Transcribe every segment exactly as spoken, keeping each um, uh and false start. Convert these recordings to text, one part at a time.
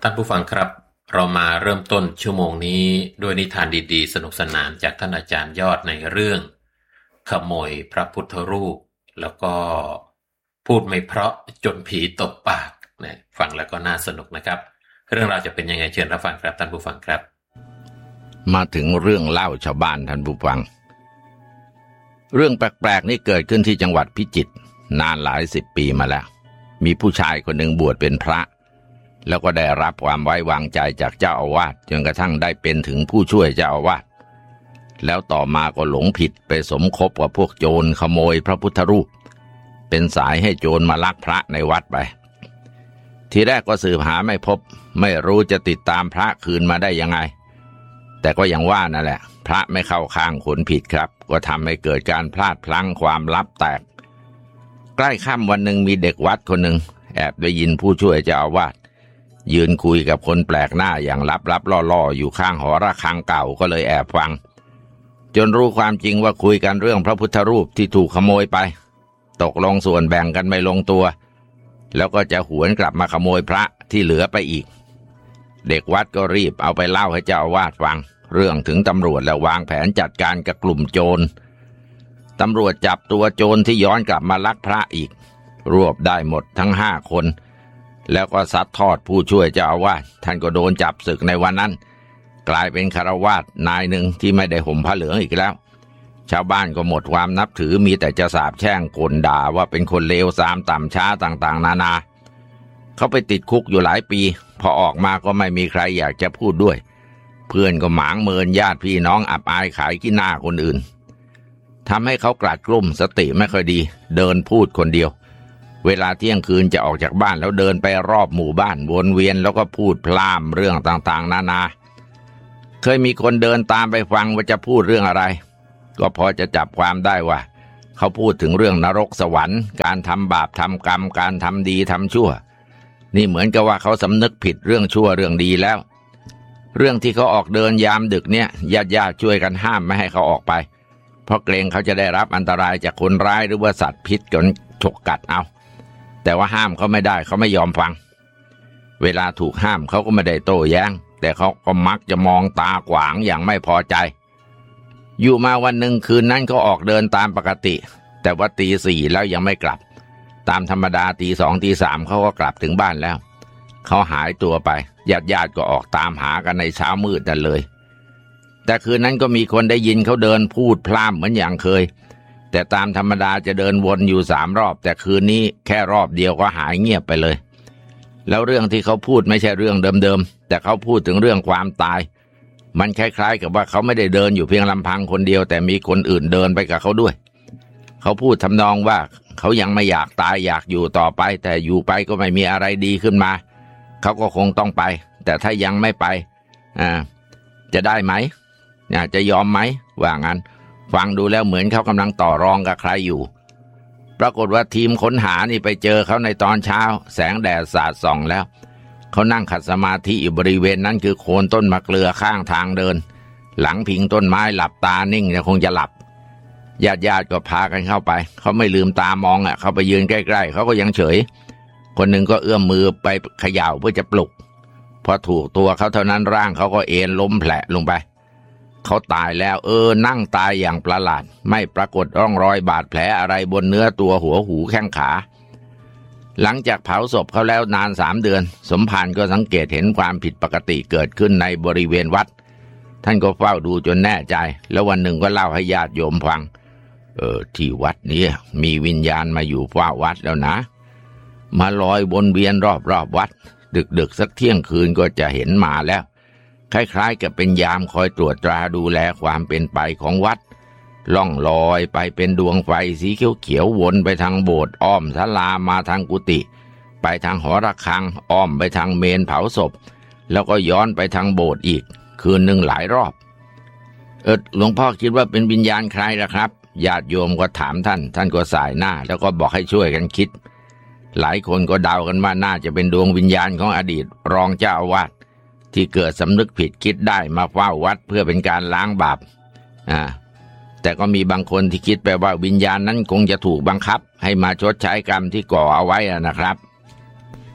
านผู้ฟังครับเรามาเริ่มต้นชั่วโมงนี้ด้วยนิทานดีๆสนุกสนานจากท่านอาจารย์ยอดในเรื่องขโมยพระพุทธรูปแล้วก็พูดไม่เพราะจนผีตบปากนะฟังแล้วก็น่าสนุกนะครับเรื่องราวจะเป็นยังไงเชิญรับฟังครับท่านผู้ฟังครับมาถึงเรื่องเล่าชาวบ้านท่านผู้ฟังเรื่องแปลกๆนี่เกิดขึ้นที่จังหวัดพิจิตรนานหลายสิบปีมาแล้วมีผู้ชายคนหนึ่งบวชเป็นพระแล้วก็ได้รับความไว้วางใจจากเจ้าอาวาสจนกระทั่งได้เป็นถึงผู้ช่วยเจ้าอาวาสแล้วต่อมาก็หลงผิดไปสมคบกับพวกโจรขโมยพระพุทธรูปเป็นสายให้โจรมาลักพระในวัดไปทีแรกก็สืบหาไม่พบไม่รู้จะติดตามพระคืนมาได้ยังไงแต่ก็ยังว่านั่นแหละพระไม่เข้าข้างคนผิดครับก็ทำให้เกิดการพลาดพลั้งความลับแตกใกล้ค่ำวันหนึ่งมีเด็กวัดคนหนึ่งแอบได้ยินผู้ช่วยเจ้าอาวาสยืนคุยกับคนแปลกหน้าอย่างลับๆล่อๆอยู่ข้างหอระฆังเก่าก็เลยแอบฟังจนรู้ความจริงว่าคุยกันเรื่องพระพุทธรูปที่ถูกขโมยไปตกลงส่วนแบ่งกันไม่ลงตัวแล้วก็จะหวนกลับมาขโมยพระที่เหลือไปอีกเด็กวัดก็รีบเอาไปเล่าให้เจ้าอาวาสฟังเรื่องถึงตำรวจแล้ววางแผนจัดการกับกลุ่มโจรตำรวจจับตัวโจรที่ย้อนกลับมาลักพระอีกรวบได้หมดทั้งห้าคนแล้วก็ซัดทอดผู้ช่วยเจ้าอาวาสท่านก็โดนจับศึกในวันนั้นกลายเป็นฆราวาสนายหนึ่งที่ไม่ได้ห่มผ้าเหลืองอีกแล้วชาวบ้านก็หมดความนับถือมีแต่จะสาปแช่งกลด่าว่าเป็นคนเลวทรามต่ำช้าต่างๆนานาเขาไปติดคุกอยู่หลายปีพอออกมาก็ไม่มีใครอยากจะพูดด้วยเพื่อนก็หมางเมินญาติพี่น้องอับอายขายขี้หน้าคนอื่นทำให้เขากลัดกลุ้มสติไม่ค่อยดีเดินพูดคนเดียวเวลาเที่ยงคืนจะออกจากบ้านแล้วเดินไปรอบหมู่บ้านวนเวียนแล้วก็พูดพล่ามเรื่องต่างๆนานาเคยมีคนเดินตามไปฟังว่าจะพูดเรื่องอะไรก็พอจะจับความได้ว่าเขาพูดถึงเรื่องนรกสวรรค์การทำบาปทำกรรมการทำดีทำชั่วนี่เหมือนกับว่าเขาสำนึกผิดเรื่องชั่วเรื่องดีแล้วเรื่องที่เขาออกเดินยามดึกเนี่ยญาติๆช่วยกันห้ามไม่ให้เขาออกไปเพราะเกรงเขาจะได้รับอันตรายจากคนร้ายหรือว่าสัตว์พิษจนฉกกัดเอาแต่ว่าห้ามเขาไม่ได้เขาไม่ยอมฟังเวลาถูกห้ามเขาก็ไม่ได้โต้แย้งแต่เขาก็มักจะมองตาขวางอย่างไม่พอใจอยู่มาวันหนึ่งคืนนั้นเขาออกเดินตามปกติแต่ว่าตีสี่แล้วยังไม่กลับตามธรรมดาตีสองตีสามเขาก็กลับถึงบ้านแล้วเขาหายตัวไปญาติญาติก็ออกตามหากันในเช้ามืดนั่นเลยแต่คืนนั้นก็มีคนได้ยินเขาเดินพูดพล่ำเหมือนอย่างเคยแต่ตามธรรมดาจะเดินวนอยู่สามรอบแต่คืนนี้แค่รอบเดียวก็หายเงียบไปเลยแล้วเรื่องที่เขาพูดไม่ใช่เรื่องเดิมๆแต่เขาพูดถึงเรื่องความตายมันคล้ายๆกับว่าเขาไม่ได้เดินอยู่เพียงลำพังคนเดียวแต่มีคนอื่นเดินไปกับเขาด้วยเขาพูดทำนองว่าเขายังไม่อยากตายอยากอยู่ต่อไปแต่อยู่ไปก็ไม่มีอะไรดีขึ้นมาเขาก็คงต้องไปแต่ถ้ายังไม่ไปอ่าจะได้ไหมจะยอมไหมว่างั้นฟังดูแล้วเหมือนเขากำลังต่อรองกับใครอยู่ปรากฏว่าทีมค้นหานี่ไปเจอเขาในตอนเช้าแสงแดดสาดส่องแล้วเขานั่งขัดสมาธิอยู่บริเวณนั้นคือโคนต้นมะเกลือข้างทางเดินหลังพิงต้นไม้หลับตานิ่งจะคงจะหลับญาติญาติก็พากันเข้าไปเขาไม่ลืมตามองอ่ะเขาไปยืนใกล้ๆเขาก็ยังเฉยคนหนึ่งก็เอื้อมมือไปเขย่าเพื่อจะปลุกพอถูกตัวเขาเท่านั้นร่างเขาก็เอ็นล้มแผลลงไปเขาตายแล้วเออนั่งตายอย่างประหลาดไม่ปรากฏร่องรอยบาดแผลอะไรบนเนื้อตัวหัวหูแข้งขาหลังจากเผาศพเขาแล้วนานสามเดือนสมภารก็สังเกตเห็นความผิดปกติเกิดขึ้นในบริเวณวัดท่านก็เฝ้าดูจนแน่ใจแล้ววันหนึ่งก็เล่าให้ญาติโยมฟังเออที่วัดนี้มีวิญญาณมาอยู่เฝ้าวัดแล้วนะมาลอยวนเวียนรอบๆ วัดดึกๆสักเที่ยงคืนก็จะเห็นมาแล้วคล้ายๆกับเป็นยามคอยตรวจตราดูแลความเป็นไปของวัดล่องลอยไปเป็นดวงไฟสีเขียวๆวนไปทางโบสถ์อ้อมศาลามาทางกุฏิไปทางหอระฆังอ้อมไปทางเมนเผาศพแล้วก็ย้อนไปทางโบสถ์อีกคืนหนึ่งหลายรอบเออหลวงพ่อคิดว่าเป็นวิญญาณใครล่ะครับญาติโยมก็ถามท่านท่านก็สายหน้าแล้วก็บอกให้ช่วยกันคิดหลายคนก็เดากันว่าน่าจะเป็นดวงวิญญาณของอดีตรองเจ้าอาวาสที่เกิดสำนึกผิดคิดได้มาเฝ้าวัดเพื่อเป็นการล้างบาปอ่าแต่ก็มีบางคนที่คิดไปว่าวิญญาณนั้นคงจะถูกบังคับให้มาชดใช้กรรมที่ก่อเอาไว้นะครับ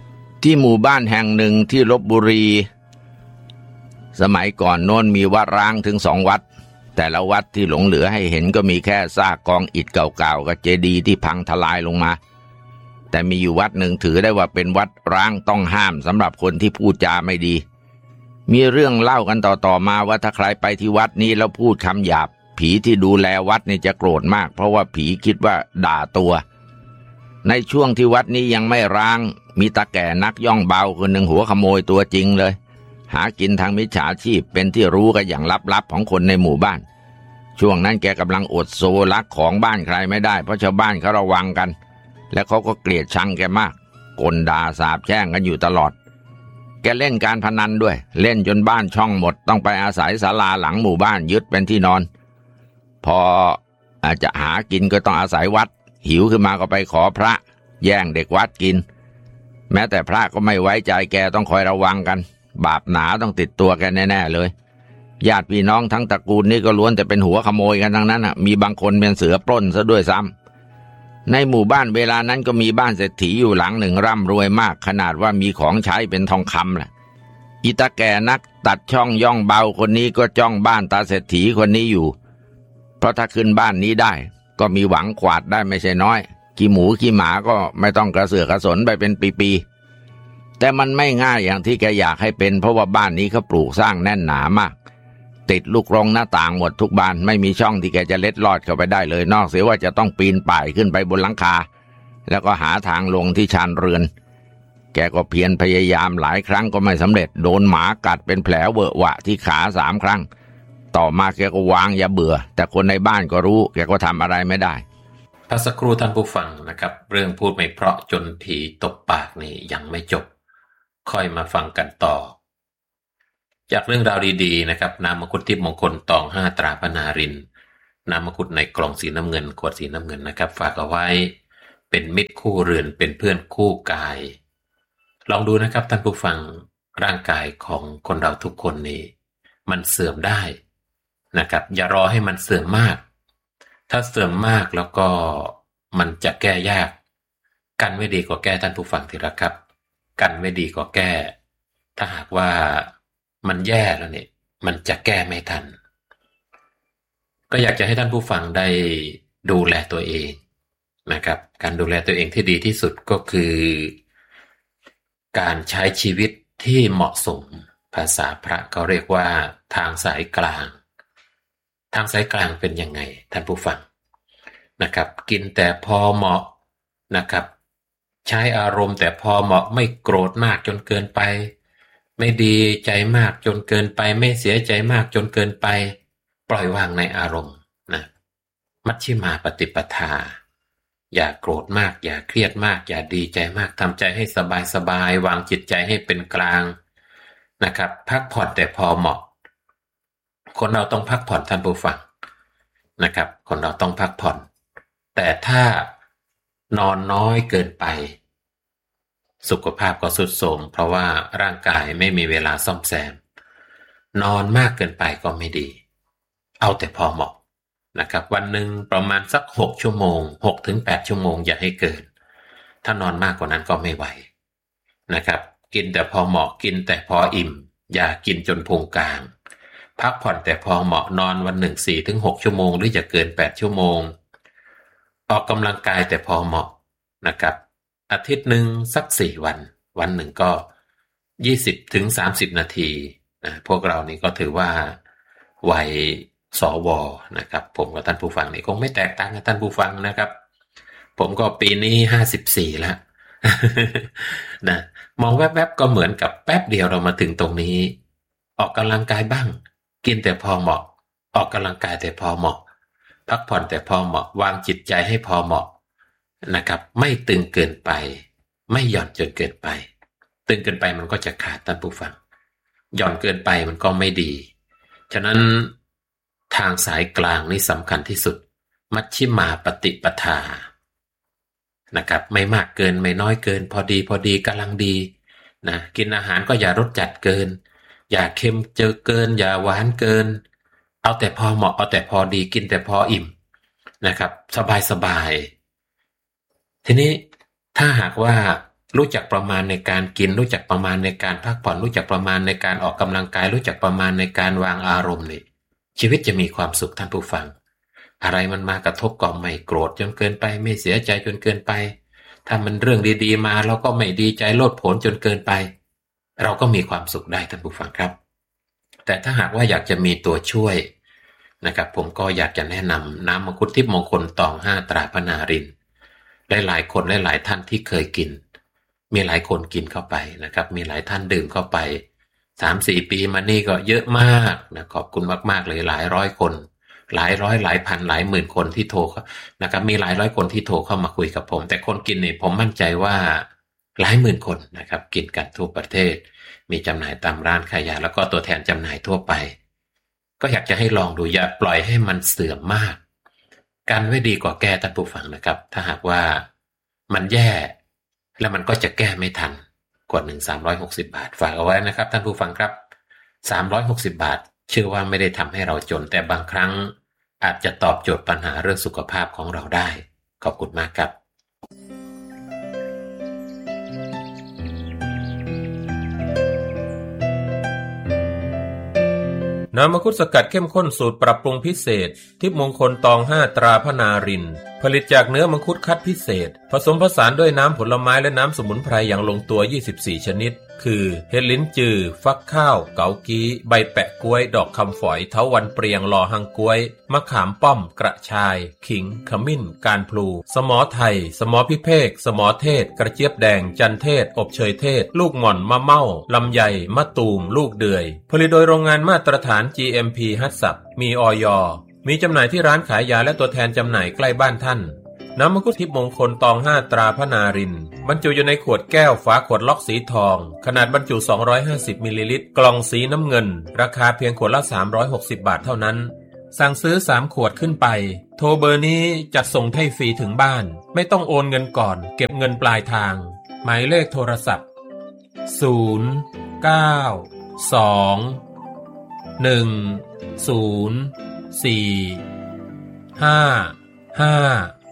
ที่หมู่บ้านแห่งหนึ่งที่ลพบุรีสมัยก่อนโน้นมีวัดร้างถึงสองวัดแต่ละวัดที่หลงเหลือให้เห็นก็มีแค่ซากกองอิฐเก่าๆกับเจดีย์ที่พังทลายลงมาแต่มีอยู่วัดหนึ่งถือได้ว่าเป็นวัดร้างต้องห้ามสำหรับคนที่พูดจาไม่ดีมีเรื่องเล่ากันต่อๆมาว่าถ้าใครไปที่วัดนี้แล้วพูดคำหยาบผีที่ดูแลวัดนี่จะโกรธมากเพราะว่าผีคิดว่าด่าตัวในช่วงที่วัดนี้ยังไม่ร้างมีตาแก่นักย่องเบาคนหนึ่งหัวขโมยตัวจริงเลยหากินทางมิจฉาชีพเป็นที่รู้กันอย่างลับๆของคนในหมู่บ้านช่วงนั้นแกกำลังอดโซลักของบ้านใครไม่ได้เพราะชาวบ้านเขาระวังกันและเขาก็เกลียดชังแกมากกลด่าสาปแช่งกันอยู่ตลอดแกเล่นการพนันด้วยเล่นจนบ้านช่องหมดต้องไปอาศัยศาลาหลังหมู่บ้านยึดเป็นที่นอนพออาจจะหากินก็ต้องอาศัยวัดหิวขึ้นมาก็ไปขอพระแย่งเด็กวัดกินแม้แต่พระก็ไม่ไว้ใจแกต้องคอยระวังกันบาปหนาต้องติดตัวแกแน่ๆเลยญาติพี่น้องทั้งตระกูลนี่ก็ล้วนแต่เป็นหัวขโมยกันทั้งนั้นอ่ะมีบางคนเป็นเสือปล้นซะด้วยซ้ำในหมู่บ้านเวลานั้นก็มีบ้านเศรษฐีอยู่หลังหนึ่งร่ำรวยมากขนาดว่ามีของใช้เป็นทองคำแหละอีตาแก่นักตัดช่องย่องเบาคนนี้ก็จ้องบ้านตาเศรษฐีคนนี้อยู่เพราะถ้าขึ้นบ้านนี้ได้ก็มีหวังกวาดได้ไม่ใช่น้อยขี้หมูขี้หมาก็ไม่ต้องกระเสือกกระสนไปเป็นปีๆแต่มันไม่ง่ายอย่างที่แกอยากให้เป็นเพราะว่าบ้านนี้เขาปลูกสร้างแน่นหนามากติดลูกรงหน้าต่างหมดทุกบานไม่มีช่องที่แกจะเล็ดลอดเข้าไปได้เลยนอกเสียว่าจะต้องปีนป่ายขึ้นไปบนหลังคาแล้วก็หาทางลงที่ชานเรือนแกก็เพียรพยายามหลายครั้งก็ไม่สำเร็จโดนหมากัดเป็นแผลเวอะหวะที่ขาสามครั้งต่อมาแกก็วางยาเบื่อแต่คนในบ้านก็รู้แกก็ทำอะไรไม่ได้พักสักครู่ท่านผู้ฟังนะครับเรื่องพูดไม่เพราะจนผีตบปากนี่ยังไม่จบค่อยมาฟังกันต่อจากเรื่องราวดีๆนะครับนามมกุฏทิพย์มงคลตองห้าตราพนารินนามมกุฏในกล่องสีน้ำเงินขวดสีน้ำเงินนะครับฝากเอาไว้เป็นมิตรคู่เรือนเป็นเพื่อนคู่กายลองดูนะครับท่านผู้ฟังร่างกายของคนเราทุกคนนี้มันเสื่อมได้นะครับอย่ารอให้มันเสื่อมมากถ้าเสื่อมมากแล้วก็มันจะแก้ยากกันไม่ดีกว่าแก้ท่านผู้ฟังทีละครับกันไม่ดีกว่าแก้ถ้าหากว่ามันแย่แล้วเนี่ยมันจะแก้ไม่ทันก็อยากจะให้ท่านผู้ฟังได้ดูแลตัวเองนะครับการดูแลตัวเองที่ดีที่สุดก็คือการใช้ชีวิตที่เหมาะสมภาษาพระเขาเรียกว่าทางสายกลางทางสายกลางเป็นยังไงท่านผู้ฟังนะครับกินแต่พอเหมาะนะครับใช้อารมณ์แต่พอเหมาะไม่โกรธมากจนเกินไปไม่ดีใจมากจนเกินไปไม่เสียใจมากจนเกินไปปล่อยวางในอารมณ์นะมัชฌิมาปฏิปทาอย่าโกรธมากอย่าเครียดมากอย่าดีใจมากทำใจให้สบายสบายวางจิตใจให้เป็นกลางนะครับพักผ่อนแต่พอเหมาะคนเราต้องพักผ่อนท่านผู้ฟังนะครับคนเราต้องพักผ่อนแต่ถ้านอนน้อยเกินไปสุขภาพก็ทรุดโทรมเพราะว่าร่างกายไม่มีเวลาซ่อมแซมนอนมากเกินไปก็ไม่ดีเอาแต่พอเหมาะนะครับวันหนึ่งประมาณสักหกชั่วโมง หกถึงแปด ชั่วโมงอย่าให้เกินถ้านอนมากกว่านั้นก็ไม่ไหวนะครับกินแต่พอเหมาะกินแต่พออิ่มอย่ากินจนพุงกลางพักผ่อนแต่พอเหมาะนอนวันหนึ่ง สี่ถึงหก ชั่วโมงหรือจะเกินแปดชั่วโมงออกกำลังกายแต่พอเหมาะนะครับอาทิตย์หนึ่งสักสี่วันวันหนึ่งก็ยี่สิบถึงสามสิบนาทีนะพวกเรานี่ก็ถือว่าวัยสวนะครับผมกับท่านผู้ฟังนี่คงไม่แตกต่างกับท่านผู้ฟังนะครับผมก็ปีนี้ห้าสิบสี่แล้ว นะมองแวบๆก็เหมือนกับแป๊บเดียวเรามาถึงตรงนี้ออกกำลังกายบ้างกินแต่พอเหมาะออกกำลังกายแต่พอเหมาะพักผ่อนแต่พอเหมาะวางจิตใจให้พอเหมาะนะครับไม่ตึงเกินไปไม่หย่อนจนเกินไปตึงเกินไปมันก็จะขาดท่านผู้ฟังหย่อนเกินไปมันก็ไม่ดีฉะนั้นทางสายกลางนี่สำคัญที่สุดมัชฌิมาปฏิปทานะครับไม่มากเกินไม่น้อยเกินพอดีพอดีกำลังดีนะกินอาหารก็อย่ารสจัดเกินอย่าเค็มเจอเกินอย่าหวานเกินเอาแต่พอเหมาะเอาแต่พอดีกินแต่พออิ่มนะครับสบายสบายทีนี้ถ้าหากว่ารู้จักประมาณในการกินรู้จักประมาณในการพักผ่อนรู้จักประมาณในการออกกำลังกายรู้จักประมาณในการวางอารมณ์นี่ชีวิตจะมีความสุขท่านผู้ฟังอะไรมันมากระทบก็ไม่โกรธจนเกินไปไม่เสียใจจนเกินไปถ้ามันเรื่องดีๆมาเราก็ไม่ดีใจโลดโผนจนเกินไปเราก็มีความสุขได้ท่านผู้ฟังครับแต่ถ้าหากว่าอยากจะมีตัวช่วยนะครับผมก็อยากจะแนะนำน้ำมังคุดทิพย์มงคลตองห้าตราพนารินหลายๆคนหลายๆท่านที่เคยกินมีหลายคนกินเข้าไปนะครับมีหลายท่านดื่มเข้าไป สามสี่ ปีมานี่ก็เยอะมากนะขอบคุณมากๆเลยหลายร้อยคนหลายร้อยหลายพันหลายหมื่นคนที่โทรนะครับมีหลายร้อยคนที่โทรเข้ามาคุยกับผมแต่คนกินนี่ผมมั่นใจว่าหลายหมื่นคนนะครับกินกันทั่วประเทศมีจำหน่ายตามร้านขายยาแล้วก็ตัวแทนจำหน่ายทั่วไปก็อยากจะให้ลองดูอย่าปล่อยให้มันเสื่อมมากกันไว้ดีกว่าแก้ท่านผู้ฟังนะครับถ้าหากว่ามันแย่แล้วมันก็จะแก้ไม่ทันกว่าหนึ่ง สามร้อยหกสิบบาทฝากเอาไว้นะครับท่านผู้ฟังครับสามร้อยหกสิบบาทเชื่อว่าไม่ได้ทำให้เราจนแต่บางครั้งอาจจะตอบโจทย์ปัญหาเรื่องสุขภาพของเราได้ขอบคุณมากครับน้ำมังคุดสกัดเข้มข้นสูตรปรับปรุงพิเศษทิพย์มงคลตองห้าตราพนารินผลิตจากเนื้อมังคุดคัดพิเศษผสมผสานด้วยน้ำผลไม้และน้ำสมุนไพรอย่างลงตัวยี่สิบสี่ชนิดคือเห็ดลิ้นจือฟักข้าวเกากี้ใบแปะกล้วยดอกคำฝอยเถาวัลย์เปรียงลอหังกล้วยมะขามป้อมกระชายขิงขมิ้นการพลูสมอไทยสมอพิเภกสมอเทศกระเจี๊ยบแดงจันเทศอบเชยเทศลูกหม่อนมะเม่าลำไยมะตูมลูกเดือยผลิตโดยโรงงานมาตรฐาน จี เอ็ม พี ฮัตสับมีอย.มีจำหน่ายที่ร้านขายยาและตัวแทนจำหน่ายใกล้บ้านท่านน้ำมังคุดทิพย์มงคลตองห้าตราพนารินบรรจุอยู่ในขวดแก้วฝาขวดล็อกสีทองขนาดบรรจุสองร้อยห้าสิบมิลลิลิตรกล่องสีน้ำเงินราคาเพียงขวดละสามร้อยหกสิบบาทเท่านั้นสั่งซื้อสามขวดขึ้นไปโทรเบอร์นี้จัดส่งให้ฟรีถึงบ้านไม่ต้องโอนเงินก่อนเก็บเงินปลายทางหมายเลขโทรศัพท์ศูนย์ เก้า สอง หนึ่ง ศูนย์ สี่ ห้า ห้า